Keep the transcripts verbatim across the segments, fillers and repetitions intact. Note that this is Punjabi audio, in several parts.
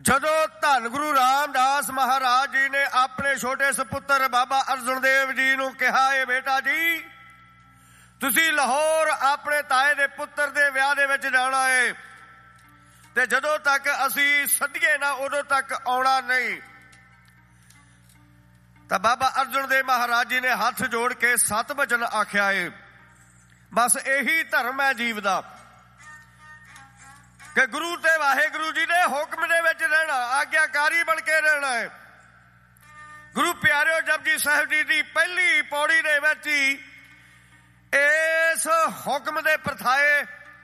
ਜਦੋਂ ਧੰਨ ਗੁਰੂ ਰਾਮਦਾਸ ਮਹਾਰਾਜ ਜੀ ਨੇ ਆਪਣੇ ਛੋਟੇ ਸਪੁੱਤਰ ਬਾਬਾ ਅਰਜਨ ਦੇਵ ਜੀ ਨੂੰ ਕਿਹਾ, ਇਹ ਬੇਟਾ ਜੀ ਤੁਸੀਂ ਲਾਹੌਰ ਆਪਣੇ ਤਾਏ ਦੇ ਪੁੱਤਰ ਦੇ ਵਿਆਹ ਦੇ ਵਿੱਚ ਜਾਣਾ ਏ ਤੇ ਜਦੋਂ ਤੱਕ ਅਸੀਂ ਸੱਦੀਏ ਨਾ ਉਦੋਂ ਤੱਕ ਆਉਣਾ ਨਹੀਂ। ਤਾਂ ਬਾਬਾ ਅਰਜਨ ਦੇਵ ਮਹਾਰਾਜ ਜੀ ਨੇ ਹੱਥ ਜੋੜ ਕੇ ਸੱਤ ਬਚਨ ਆਖਿਆ ਏ। ਬਸ ਇਹੀ ਧਰਮ ਹੈ ਜੀਵ ਦਾ ਕਿ ਗੁਰੂ ਤੇ ਵਾਹਿਗੁਰੂ ਜੀ ਦੇ ਹੁਕਮ ਦੇ ਵਿੱਚ ਰਹਿਣਾ, ਆਗਿਆਕਾਰੀ ਬਣ ਕੇ ਰਹਿਣਾ ਹੈ। ਗੁਰੂ ਪਿਆਰਿਓ, ਜਪਜੀ ਸਾਹਿਬ ਜੀ ਦੀ ਪਹਿਲੀ ਪੌੜੀ ਦੇ ਵਿੱਚ ਹੀ ਇਸ ਹੁਕਮ ਦੇ ਪ੍ਰਥਾਏ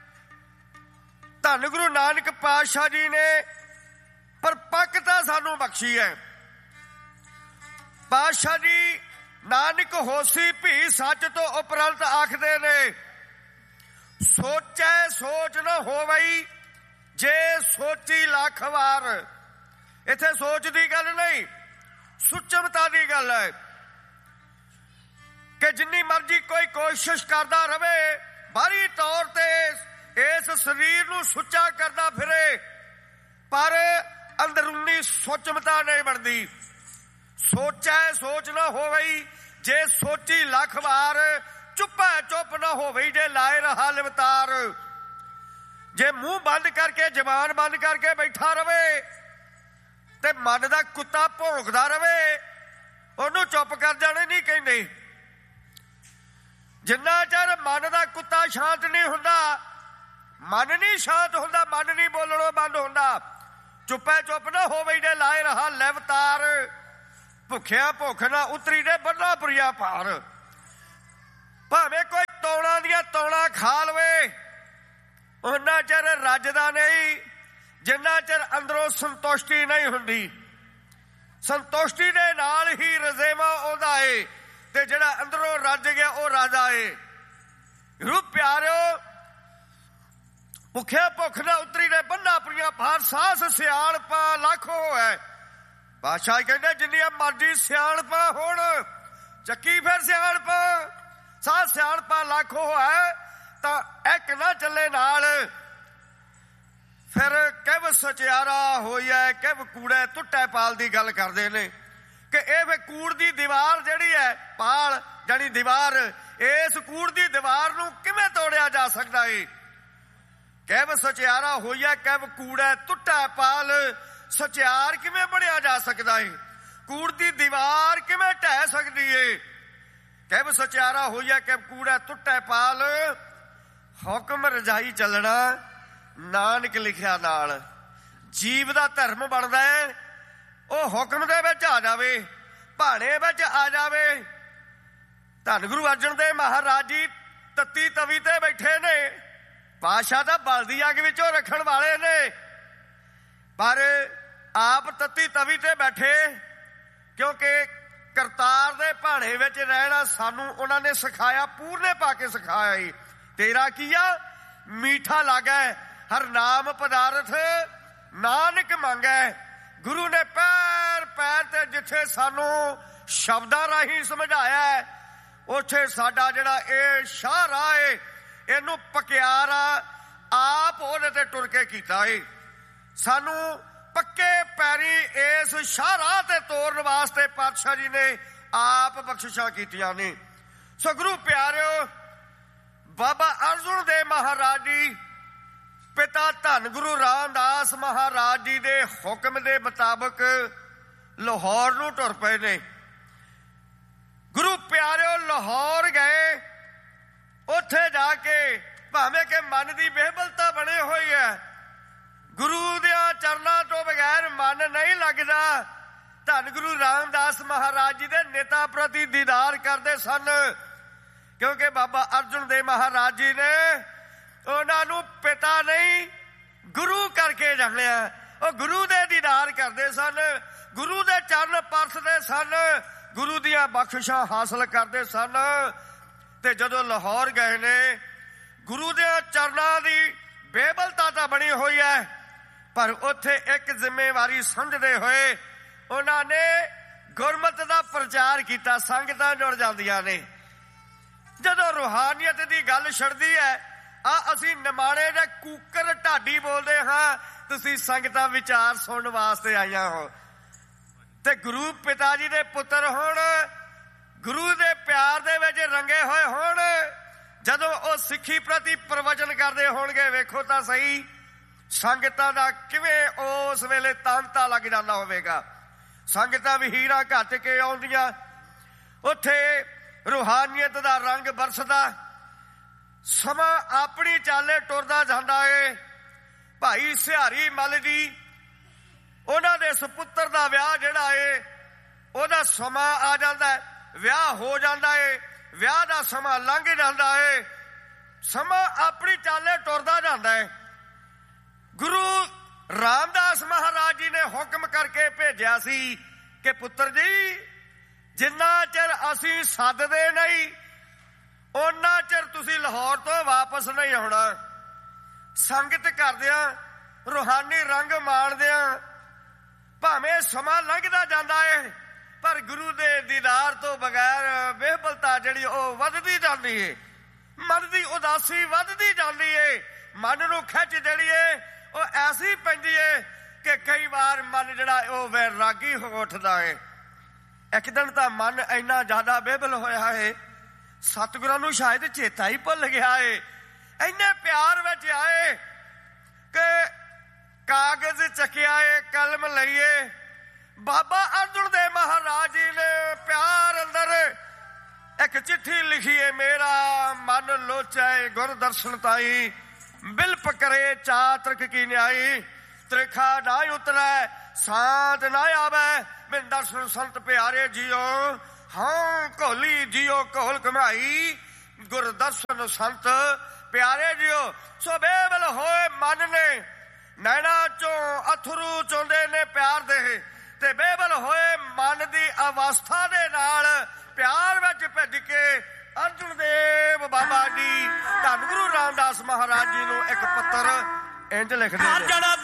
ਧੰਨ ਗੁਰੂ ਨਾਨਕ ਪਾਤਸ਼ਾਹ ਜੀ ਨੇ ਪਰਪੱਕਤਾ ਸਾਨੂੰ ਬਖਸ਼ੀ ਹੈ। ਪਾਤਸ਼ਾਹ ਜੀ ਨਾਨਕ ਹੋਸੀ ਭੀ ਸੱਚ ਤੋਂ ਉਪਰੰਤ ਆਖਦੇ ਨੇ, ਸੋਚੈ ਸੋਚ ਨਾ ਹੋਵਈ ਜੇ ਸੋਚੀ ਲੱਖ ਵਾਰ। ਇੱਥੇ ਸੋਚ ਦੀ ਗੱਲ ਨਹੀਂ, ਸੁਚਮਤਾ ਦੀ ਗੱਲ ਹੈ ਕਿ ਜਿੰਨੀ ਮਰਜ਼ੀ ਕੋਈ ਕੋਸ਼ਿਸ਼ ਕਰਦਾ ਰਵੇ, ਬਾਹਰੀ ਤੌਰ ਤੇ ਇਸ ਸਰੀਰ ਨੂੰ ਸੁੱਚਾ ਕਰਦਾ ਫਿਰੇ, ਪਰ ਅੰਦਰੂਨੀ ਸੁਚਮਤਾ ਨਹੀਂ ਬਣਦੀ। ਸੋਚੈ ਸੋਚ ਨਾ ਹੋਵਈ ਜੇ ਸੋਚੀ ਲੱਖ ਵਾਰ, ਚੁੱਪੈ ਚੁੱਪ ਨਾ ਹੋਵਈ ਜੇ ਲਾਏ ਰਹਾ ਲਿਵਤਾਰ। ਜੇ ਮੂੰਹ ਬੰਦ ਕਰਕੇ ਜ਼ਬਾਨ ਬੰਦ ਕਰਕੇ ਬੈਠਾ ਰਵੇ ਤੇ ਮਨ ਦਾ ਕੁੱਤਾ ਭੌਂਕਦਾ ਰਵੇ, ਉਹਨੂੰ ਚੁੱਪ ਕਰ ਜਾਣੇ ਨਹੀਂ ਕਹਿੰਦੇ। ਜਿੰਨਾ ਚਿਰ ਮਨ ਦਾ ਕੁੱਤਾ ਸ਼ਾਂਤ ਨਹੀਂ ਹੁੰਦਾ, ਮਨ ਨਹੀਂ ਸ਼ਾਂਤ ਹੁੰਦਾ, ਮਨ ਨਹੀਂ ਬੋਲਣੋਂ ਬੰਦ ਹੁੰਦਾ। ਚੁੱਪੈ ਚੁੱਪ ਨਾ ਹੋਵੇ ਜੇ ਲਾਏ ਰਹਾ ਲਿਵਤਾਰ, ਭੁੱਖਿਆ ਭੁੱਖ ਨਾ ਉਤਰੀ ਦੇ ਬੰਨਾ ਪੁਰੀਆ ਭਾਰ। ਭਾਵੇਂ ਕੋਈ ਤੌਲਾਂ ਦੀਆਂ ਤੌਲਾਂ ਖਾ ਲਵੇ, ਉਹਨਾਂ ਚਿਰ ਰੱਜਦਾ ਨਹੀਂ ਜਿੰਨਾ ਚਿਰ ਅੰਦਰੋਂ ਸੰਤੁਸ਼ਟੀ ਨਹੀਂ ਹੁੰਦੀ। ਸੰਤੁਸ਼ਟੀ ਦੇ ਨਾਲ ਹੀ ਰਜ਼ੇਵਾ ਆਉਂਦਾ ਏ ਤੇ ਜਿਹੜਾ ਅੰਦਰੋਂ ਰੱਜ ਗਿਆ ਉਹ ਰਾਜਾ ਏ। ਗੁਰੂ ਪਿਆਰਿਓ, ਭੁੱਖਿਆ ਭੁੱਖ ਨਾ ਉਤਰੀ ਦੇ ਬੰਨਾ ਪੁਰੀਆਂ ਭਾਰ, ਸਾਸ ਸਿਆਣਪਾਂ ਲੱਖੋ ਹੈ। ਬਾਦਸ਼ਾਹ ਕਹਿੰਦੇ ਜਿੰਨੀਆਂ ਮਰਜ਼ੀ ਸਿਆਣਪਾਂ ਹੋਣ, ਚੱਕੀ ਫਿਰ ਸਿਆਣਪਾਂ, ਸਾਸ ਸਿਆਣਪਾਂ ਲੱਖੋ ਹੈ ਤਾਂ ਇੱਕ ਨਾ ਚੱਲੇ ਨਾਲ। ਫਿਰ ਕਿਵ ਸਚਿਆਰਾ ਹੋਈਐ ਕਿਵ ਕੂੜੈ ਟੁੱਟੈ ਪਾਲ ਦੀ ਗੱਲ ਕਰਦੇ ਨੇ ਕਿ ਇਹ ਫਿਰ ਕੂੜ ਦੀ ਦੀਵਾਰ ਜਿਹੜੀ ਹੈ, ਪਾਲ ਜਾਣੀ ਦੀਵਾਰ, ਇਸ ਕੂੜ ਦੀ ਦੀਵਾਰ ਨੂੰ ਕਿਵੇਂ ਤੋੜਿਆ ਜਾ ਸਕਦਾ ਏ। ਕਿਵ ਸਚਿਆਰਾ ਹੋਈਐ ਕਿਵ ਕੂੜੈ ਟੁੱਟੈ ਪਾਲ, ਸਚਿਆਰ ਕਿਵੇਂ ਬਣਿਆ ਜਾ ਸਕਦਾ ਏ, ਕੂੜ ਦੀ ਦੀਵਾਰ ਕਿਵੇਂ ਢਹਿ ਸਕਦੀ ਏ। ਕਿਵ ਸਚਿਆਰਾ ਹੋਈਐ ਕਿਵ ਕੂੜੈ ਟੁੱਟੈ ਪਾਲ, ਹੁਕਮ ਰਜਾਈ ਚੱਲਣਾ ਨਾਨਕ ਲਿਖਿਆ ਨਾਲ। ਜੀਵ ਦਾ ਧਰਮ ਬਣਦਾ ਹੈ ਉਹ ਹੁਕਮ ਦੇ ਵਿੱਚ ਆ ਜਾਵੇ, ਭਾਣੇ ਵਿੱਚ ਆ ਜਾਵੇ। ਧੰਨ ਗੁਰੂ ਅਰਜਨ ਦੇਵ ਮਹਾਰਾਜ ਜੀ ਤੱਤੀ ਤਵੀ ਤੇ ਬੈਠੇ ਨੇ, ਪਾਤਸ਼ਾਹ ਦਾ ਬਲਦੀ ਅੱਗ ਵਿੱਚੋਂ ਰੱਖਣ ਵਾਲੇ ਨੇ, ਪਰ ਆਪ ਤੱਤੀ ਤਵੀ ਤੇ ਬੈਠੇ ਕਿਉਂਕਿ ਕਰਤਾਰ ਦੇ ਭਾਣੇ ਵਿੱਚ ਰਹਿਣਾ ਸਾਨੂੰ ਉਹਨਾਂ ਨੇ ਸਿਖਾਇਆ, ਪੂਰਨੇ ਪਾ ਕੇ ਸਿਖਾਇਆ ਈ। ਤੇਰਾ ਕੀਆ ਮੀਠਾ ਲੱਗੈ ਹਰ ਨਾਮ ਪਦਾਰਥ ਨਾਨਕ ਮੰਗੈ। ਗੁਰੂ ਨੇ ਪੈਰ ਪੈਰ ਤੇ ਜਿੱਥੇ ਸਾਨੂੰ ਸ਼ਬਦਾਂ ਰਾਹੀਂ ਸਮਝਾਇਆ, ਉੱਥੇ ਸਾਡਾ ਜਿਹੜਾ ਇਹ ਸ਼ਾਹਰਾਹ ਏ, ਇਹਨੂੰ ਪਕਿਆਰਾ ਆਪ ਉਹਦੇ ਤੇ ਟੁਰ ਕੇ ਕੀਤਾ ਏ। ਸਾਨੂੰ ਪੱਕੇ ਪੈਰੀ ਇਸ ਸ਼ਾਹਰਾਹ ਤੇ ਤੋਰਨ ਵਾਸਤੇ ਪਾਤਸ਼ਾਹ ਜੀ ਨੇ ਆਪ ਬਖਸ਼ਿਸ਼ਾਂ ਕੀਤੀਆਂ ਨੇ। ਸੋ ਗੁਰੂ ਪਿਆਰਿਓ, ਬਾਬਾ ਅਰਜਨ ਦੇਵ ਮਹਾਰਾਜ ਜੀ ਪਿਤਾ ਧੰਨ ਗੁਰੂ ਰਾਮਦਾਸ ਮਹਾਰਾਜ ਜੀ ਦੇ ਹੁਕਮ ਦੇ ਮੁਤਾਬਕ ਲਾਹੌਰ ਨੂੰ ਟੁਰ ਪਏ ਨੇ। ਗੁਰੂ ਪਿਆਰਿਓ, ਲਾਹੌਰ ਗਏ, ਉੱਥੇ ਜਾ ਕੇ ਭਾਵੇਂ ਕਿ ਮਨ ਦੀ ਬੇਹਬਲਤਾ ਬਣੀ ਹੋਈ ਹੈ, ਗੁਰੂ ਦਿਆਂ ਚਰਨਾਂ ਤੋਂ ਬਗੈਰ ਮਨ ਨਹੀਂ ਲੱਗਦਾ। ਧੰਨ ਗੁਰੂ ਰਾਮਦਾਸ ਮਹਾਰਾਜ ਜੀ ਦੇ ਨੇਤਾ ਪ੍ਰਤੀ ਦੀਦਾਰ ਕਰਦੇ ਸਨ, ਕਿਉਂਕਿ ਬਾਬਾ ਅਰਜਨ ਦੇਵ ਮਹਾਰਾਜ ਜੀ ਨੇ ਉਹਨਾਂ ਨੂੰ ਪਿਤਾ ਨਹੀਂ ਗੁਰੂ ਕਰਕੇ ਜਾਣਿਆ। ਉਹ ਗੁਰੂ ਦੇ ਦੀਦਾਰ ਕਰਦੇ ਸਨ, ਗੁਰੂ ਦੇ ਚਰਨ ਪਰਸਦੇ ਸਨ, ਗੁਰੂ ਦੀਆਂ ਬਖਸ਼ਿਸ਼ਾਂ ਹਾਸਲ ਕਰਦੇ ਸਨ। ਤੇ ਜਦੋਂ ਲਾਹੌਰ ਗਏ ਨੇ, ਗੁਰੂ ਦੇ ਚਰਨਾਂ ਦੀ ਬੇਬਲਤਾ ਤਾਂ ਬਣੀ ਹੋਈ ਹੈ, ਪਰ ਉੱਥੇ ਇੱਕ ਜ਼ਿੰਮੇਵਾਰੀ ਸਮਝਦੇ ਹੋਏ ਉਹਨਾਂ ਨੇ ਗੁਰਮਤਿ ਦਾ ਪ੍ਰਚਾਰ ਕੀਤਾ। ਸੰਗਤਾਂ ਜੁੜ ਜਾਂਦੀਆਂ ਨੇ। ਜਦੋਂ ਰੂਹਾਨੀਅਤ ਦੀ ਗੱਲ ਛਿੜਦੀ ਹੈ, ਆ ਅਸੀਂ ਨਿਮਾਣੇ ਦੇ ਕੂਕਰ ਢਾਡੀ ਬੋਲਦੇ ਹਾਂ ਤੁਸੀਂ ਸੰਗਤਾਂ ਵਿਚਾਰ ਸੁਣਨ ਵਾਸਤੇ ਆਈਆਂ ਹੋ ਤੇ ਗੁਰੂ ਪਿਤਾ ਜੀ ਦੇ ਪੁੱਤਰ ਹੋਣ, ਗੁਰੂ ਦੇ ਪਿਆਰ ਦੇ ਵਿੱਚ ਰੰਗੇ ਹੋਏ ਹੋਣ, ਜਦੋਂ ਉਹ ਸਿੱਖੀ ਪ੍ਰਤੀ ਪ੍ਰਵਚਨ ਕਰਦੇ ਹੋਣਗੇ, ਵੇਖੋ ਤਾਂ ਸਹੀ ਸੰਗਤਾਂ ਦਾ ਕਿਵੇਂ ਉਸ ਵੇਲੇ ਤਾਂਤਾ ਲੱਗ ਜਾਂਦਾ ਹੋਵੇਗਾ। ਸੰਗਤਾਂ ਵੀ ਹੀਰਾ ਘੱਟ ਕੇ ਆਉਂਦੀਆਂ, ਉੱਥੇ ਰੂਹਾਨੀਅਤ ਦਾ ਰੰਗ ਬਰਸਦਾ, ਸਮਾਂ ਆਪਣੀ ਚਾਲੇ ਟੁਰਦਾ ਜਾਂਦਾ ਏ। ਭਾਈ ਸਿਹਾਰੀ ਮੱਲ ਜੀ, ਉਹਨਾਂ ਦੇ ਸੁਪੁੱਤਰ ਦਾ ਵਿਆਹ ਜਿਹੜਾ ਏ ਉਹਦਾ ਸਮਾਂ ਆ ਜਾਂਦਾ, ਵਿਆਹ ਹੋ ਜਾਂਦਾ ਏ, ਵਿਆਹ ਦਾ ਸਮਾਂ ਲੰਘ ਜਾਂਦਾ ਏ, ਸਮਾਂ ਆਪਣੀ ਚਾਲੇ ਟੁਰਦਾ ਜਾਂਦਾ ਏ। ਗੁਰੂ ਰਾਮਦਾਸ ਮਹਾਰਾਜ ਜੀ ਨੇ ਹੁਕਮ ਕਰਕੇ ਭੇਜਿਆ ਸੀ ਕਿ ਪੁੱਤਰ ਜੀ, ਜਿੰਨਾ ਚਿਰ ਅਸੀਂ ਸੱਦਦੇ ਨਹੀਂ ਓਨਾ ਚਿਰ ਤੁਸੀਂ ਲਾਹੌਰ ਤੋਂ ਵਾਪਸ ਨਹੀਂ ਆਉਣਾ। ਸੰਗਤ ਕਰਦਿਆਂ, ਰੂਹਾਨੀ ਰੰਗ ਮਾਣਦਿਆਂ, ਭਾਵੇਂ ਸਮਾਂ ਲੰਘਦਾ ਜਾਂਦਾ ਏ, ਪਰ ਗੁਰੂ ਦੇ ਦੀਦਾਰ ਤੋਂ ਬਗੈਰ ਵਿਹਬਲਤਾ ਜਿਹੜੀ ਉਹ ਵੱਧਦੀ ਜਾਂਦੀ ਏ, ਮਨ ਦੀ ਉਦਾਸੀ ਵੱਧਦੀ ਜਾਂਦੀ ਏ, ਮਨ ਨੂੰ ਖਿੱਚ ਜਿਹੜੀ ਏ ਉਹ ਐਸੀ ਪੈਂਦੀ ਏ ਕਿ ਕਈ ਵਾਰ ਮਨ ਜਿਹੜਾ ਉਹ ਵੈਰਾਗੀ ਹੋ ਉੱਠਦਾ ਏ। ਇੱਕ ਦਿਨ ਤਾਂ ਮਨ ਇੰਨਾ ਜ਼ਿਆਦਾ ਵਿਹਬਲ ਹੋਇਆ ਏ, ਸਤਿਗੁਰਾਂ ਨੂੰ ਸ਼ਾਇਦ ਚੇਤਾ ਹੀ ਭੁੱਲ ਗਿਆ ਏ। ਇੰਨੇ ਪਿਆਰ ਵਿੱਚ ਆਏ ਕਿ ਕਾਗਜ਼ ਚੱਕਿਆ ਏ, ਕਲਮ ਲਈਏ, ਬਾਬਾ ਅਰਜੁਨ ਦੇਵ ਮਹਾਰਾਜ ਜੀ ਨੇ ਪਿਆਰ ਅੰਦਰ ਇੱਕ ਚਿੱਠੀ ਲਿਖੀ ਏ, ਮੇਰਾ ਮਨ ਲੋਚੈ ਗੁਰ ਦਰਸ਼ਨ ਤਾਈ, ਬਿਲਪ ਕਰੇ ਚਾਤਰਕ ਕੀ ਨਿਆਈ, ਤ੍ਰਿਖਾ ਨਾ ਉਤਰੈ ਸਾਧ ਨਾ ਆਵੈ, ਬਿਨ ਦਰਸ਼ਨ ਸੰਤ ਪਿਆਰੇ ਜੀਓ, ਹਾਂ ਘੋਲੀ ਜੀਓ ਘੋਲ ਕਮਾਈ, ਗੁਰ ਦਰਸ਼ਨ ਸੰਤ ਪਿਆਰੇ ਜੀਓ। ਸੋ ਬੇਵਲ ਹੋਏ ਮਨ ਨੇ, ਨੈਣਾ ਚੋਂ ਅਥਰੂ ਚੋਂਦੇ ਨੇ ਪਿਆਰ ਦੇ, ਤੇ ਬੇਵਲ ਹੋਏ ਮਨ ਦੀ ਅਵਸਥਾ ਦੇ ਨਾਲ ਪਿਆਰ ਵਿੱਚ ਭਿੱਜ ਕੇ ਅਰਜੁਨ ਦੇਵ ਬਾਬਾ ਜੀ ਧੰਨ ਗੁਰੂ ਰਾਮਦਾਸ ਮਹਾਰਾਜ ਜੀ ਨੂੰ ਇੱਕ ਪੱਤਰ ਇੰਜ ਲਿਖਦੇ ਨੇ।